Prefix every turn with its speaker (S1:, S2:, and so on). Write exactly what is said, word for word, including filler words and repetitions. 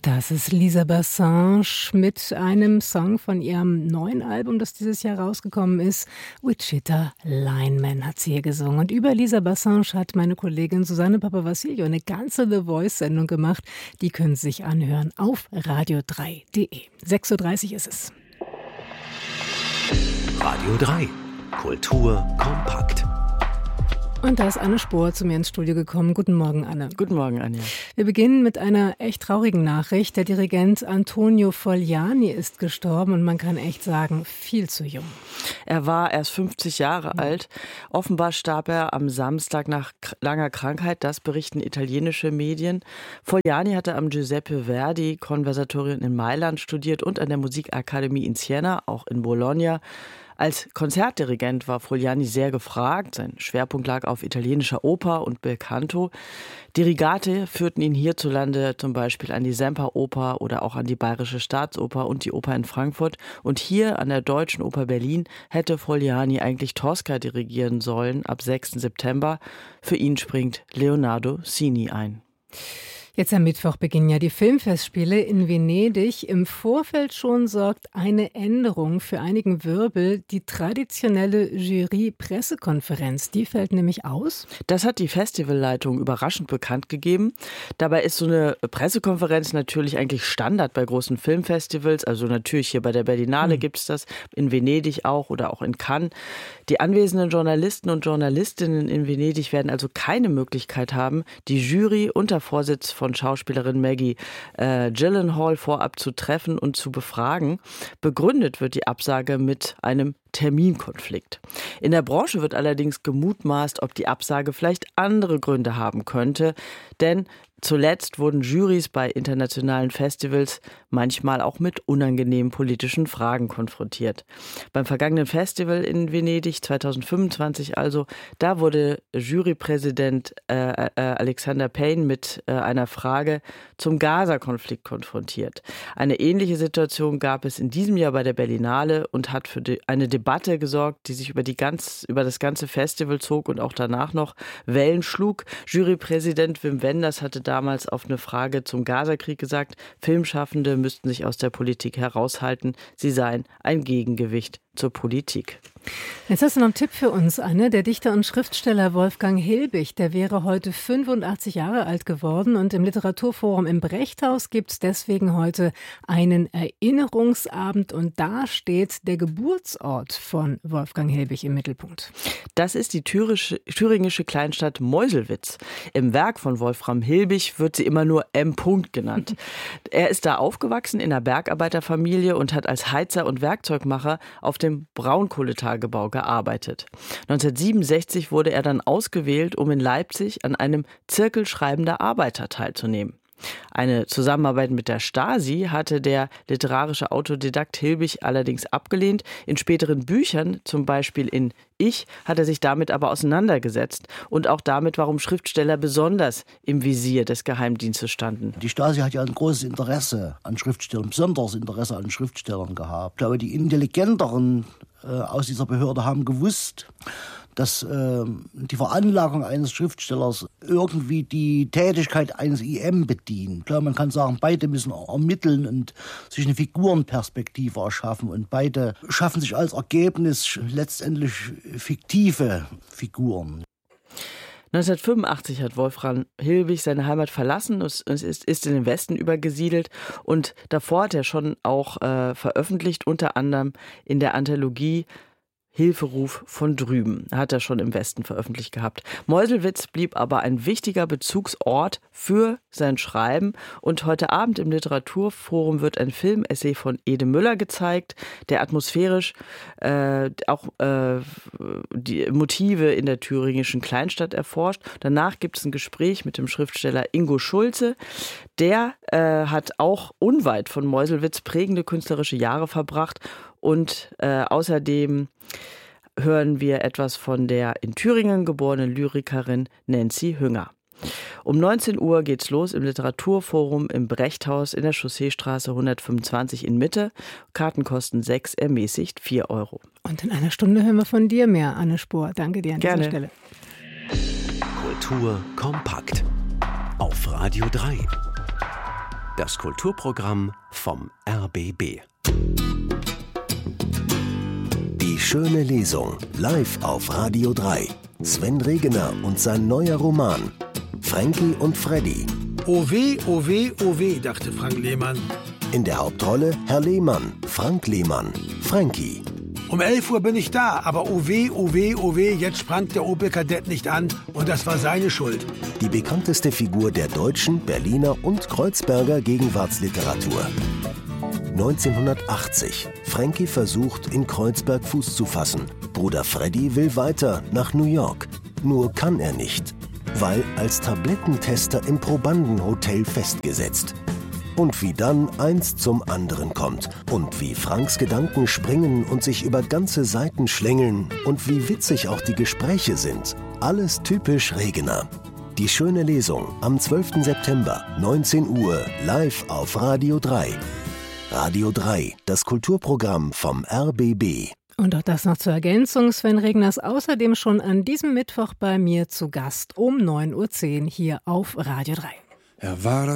S1: Das ist Lisa Bassange mit einem Song von ihrem neuen Album, das dieses Jahr rausgekommen ist. Wichita Lineman hat sie hier gesungen. Und über Lisa Bassange hat meine Kollegin Susanne Papavassilio eine ganze The Voice-Sendung gemacht. Die können Sie sich anhören auf radio drei punkt de. sechs Uhr dreißig ist es.
S2: Radio drei. Kultur kompakt.
S1: Und da ist Anne Spohr zu mir ins Studio gekommen. Guten Morgen, Anne.
S3: Guten Morgen, Anja.
S1: Wir beginnen mit einer echt traurigen Nachricht. Der Dirigent Antonio Fogliani ist gestorben und man kann echt sagen, viel zu jung.
S3: Er war erst fünfzig Jahre mhm. alt. Offenbar starb er am Samstag nach langer Krankheit. Das berichten italienische Medien. Fogliani hatte am Giuseppe Verdi Konservatorium in Mailand studiert und an der Musikakademie in Siena, auch in Bologna. Als Konzertdirigent war Fogliani sehr gefragt. Sein Schwerpunkt lag auf italienischer Oper und Belcanto. Dirigate führten ihn hierzulande zum Beispiel an die Semperoper oder auch an die Bayerische Staatsoper und die Oper in Frankfurt. Und hier an der Deutschen Oper Berlin hätte Fogliani eigentlich Tosca dirigieren sollen ab sechsten September. Für ihn springt Leonardo Sini ein.
S1: Jetzt am Mittwoch beginnen ja die Filmfestspiele in Venedig. Im Vorfeld schon sorgt eine Änderung für einigen Wirbel. Die traditionelle Jury-Pressekonferenz, die fällt nämlich aus.
S3: Das hat die Festivalleitung überraschend bekannt gegeben. Dabei ist so eine Pressekonferenz natürlich eigentlich Standard bei großen Filmfestivals. Also natürlich hier bei der Berlinale hm. gibt es das, in Venedig auch oder auch in Cannes. Die anwesenden Journalisten und Journalistinnen in Venedig werden also keine Möglichkeit haben, die Jury unter Vorsitz von Schauspielerin Maggie äh, Gyllenhaal vorab zu treffen und zu befragen. Begründet wird die Absage mit einem Terminkonflikt. In der Branche wird allerdings gemutmaßt, ob die Absage vielleicht andere Gründe haben könnte, denn zuletzt wurden Jurys bei internationalen Festivals manchmal auch mit unangenehmen politischen Fragen konfrontiert. Beim vergangenen Festival in Venedig zweitausendfünfundzwanzig also, da wurde Jurypräsident äh, äh, Alexander Payne mit äh, einer Frage zum Gaza-Konflikt konfrontiert. Eine ähnliche Situation gab es in diesem Jahr bei der Berlinale und hat für die, eine Debatte gesorgt, die sich über, die ganz, über das ganze Festival zog und auch danach noch Wellen schlug. Jurypräsident Wim Wenders hatte damals auf eine Frage zum Gazakrieg gesagt, Filmschaffende müssten sich aus der Politik heraushalten, sie seien ein Gegengewicht zur Politik.
S1: Jetzt hast du noch einen Tipp für uns, Anne. Der Dichter und Schriftsteller Wolfgang Hilbig, der wäre heute fünfundachtzig Jahre alt geworden und im Literaturforum im Brechthaus gibt es deswegen heute einen Erinnerungsabend und da steht der Geburtsort von Wolfgang Hilbig im Mittelpunkt.
S3: Das ist die thürische, thüringische Kleinstadt Meuselwitz. Im Werk von Wolfram Hilbig wird sie immer nur M. genannt. Er ist da aufgewachsen in einer Bergarbeiterfamilie und hat als Heizer und Werkzeugmacher auf dem Braunkohletagebau gearbeitet. neunzehnhundertsiebenundsechzig wurde er dann ausgewählt, um in Leipzig an einem Zirkel schreibender Arbeiter teilzunehmen. Eine Zusammenarbeit mit der Stasi hatte der literarische Autodidakt Hilbig allerdings abgelehnt. In späteren Büchern, zum Beispiel in Ich, hat er sich damit aber auseinandergesetzt und auch damit, warum Schriftsteller besonders im Visier des Geheimdienstes standen.
S4: Die Stasi hat ja ein großes Interesse an Schriftstellern, besonderes Interesse an Schriftstellern gehabt. Ich glaube, die Intelligenteren äh, aus dieser Behörde haben gewusst, dass äh, die Veranlagung eines Schriftstellers irgendwie die Tätigkeit eines I M bedient. Klar, man kann sagen, beide müssen ermitteln und sich eine Figurenperspektive erschaffen und beide schaffen sich als Ergebnis letztendlich fiktive Figuren.
S3: neunzehnhundertfünfundachtzig hat Wolfram Hilbig seine Heimat verlassen und ist, ist in den Westen übergesiedelt. Und davor hat er schon auch äh, veröffentlicht, unter anderem in der Anthologie Hilferuf von drüben, hat er schon im Westen veröffentlicht gehabt. Meuselwitz blieb aber ein wichtiger Bezugsort für sein Schreiben und heute Abend im Literaturforum wird ein Filmessay von Ede Müller gezeigt, der atmosphärisch äh, auch äh, die Motive in der thüringischen Kleinstadt erforscht. Danach gibt es ein Gespräch mit dem Schriftsteller Ingo Schulze. Der äh, hat auch unweit von Meuselwitz prägende künstlerische Jahre verbracht. Und äh, außerdem hören wir etwas von der in Thüringen geborenen Lyrikerin Nancy Hünger. Um neunzehn Uhr geht's los im Literaturforum im Brechthaus in der Chausseestraße hundertfünfundzwanzig in Mitte. Karten kosten sechs, ermäßigt vier Euro.
S1: Und in einer Stunde hören wir von dir mehr, Anne Spohr. Danke dir an
S3: Gerne.
S1: dieser Stelle.
S2: Kultur kompakt auf Radio drei. Das Kulturprogramm vom R B B.
S5: Die schöne Lesung, live auf Radio drei. Sven Regener und sein neuer Roman. Frankie und Freddy.
S6: Oh weh, oh weh, oh weh, dachte Frank Lehmann.
S5: In der Hauptrolle Herr Lehmann, Frank Lehmann, Frankie.
S6: Um elf Uhr bin ich da, aber oh weh, oh weh, oh weh, jetzt sprang der Opel Kadett nicht an und das war seine Schuld.
S5: Die bekannteste Figur der deutschen, Berliner und Kreuzberger Gegenwartsliteratur. neunzehnhundertachtzig. Frankie versucht, in Kreuzberg Fuß zu fassen. Bruder Freddy will weiter nach New York. Nur kann er nicht, weil als Tablettentester im Probandenhotel festgesetzt. Und wie dann eins zum anderen kommt. Und wie Franks Gedanken springen und sich über ganze Seiten schlängeln. Und wie witzig auch die Gespräche sind. Alles typisch Regener. Die schöne Lesung am zwölften September, neunzehn Uhr, live auf Radio drei. Radio drei, das Kulturprogramm vom R B B.
S1: Und auch das noch zur Ergänzung. Sven Regner ist außerdem schon an diesem Mittwoch bei mir zu Gast um neun Uhr zehn hier auf Radio drei.
S7: Er war